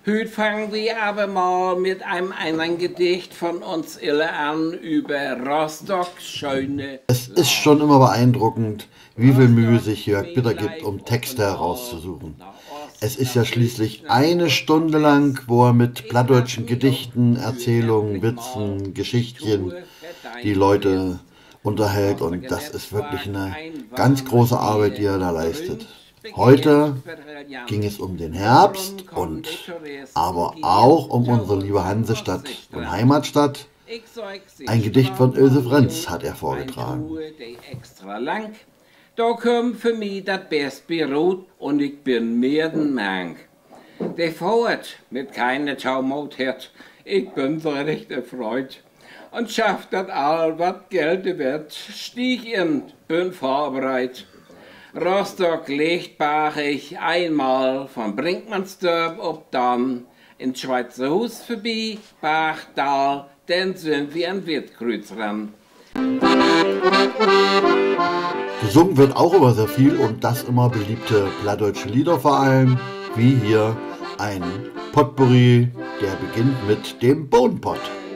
Heute fangen wir aber mal mit einem anderen Gedicht von uns alle an über Rostocks schöne Es ist Lage. schon immer beeindruckend, wie viel Mühe Rostock sich Jörg Bitter gibt, Schneegleich um Texte Offenbach, herauszusuchen. nach Es Ost, ist nach ja Süd, schließlich nach eine Nord, nach Stunde lang, West. wo er mit Ich mach plattdeutschen mich auf Gedichten, für Erzählungen, endlich mal Witzen, die Geschichtchen Tour für die deine Leute West. unterhält, und Rostocker das ist wirklich Netzwerk, eine ein ganz warmes große Arbeit, die Bier, er da leistet. berühmt, begehrt, Heute ging brillant. es um den Darum Herbst kommen und die Touristen aber gern auch um zu unsere uns liebe am Hansestadt und Ostseestrand. Heimatstadt. Ich sag, sie Ein Gedicht von Strand Ilse mal Frenz jung, hat er ein vorgetragen. Tour, die extra lang. Da kommt für mich das beste Brot und ich bin mehr denn mank. Der fährt mit keiner Taumut, ich bin so recht erfreut. Und schafft das all, was Geld wird, stieg in, bin vorbereit. Rostock legt ich einmal von Brinkmannsdorf ob dann ins Schweizer Hus vorbei, Bachdal, dann sind wir an Wirtkreuz ran. Gesungen wird auch immer sehr viel, und das immer beliebte plattdeutsche Lieder vor allem, wie hier ein Potpourri, der beginnt mit dem Bohnenpott.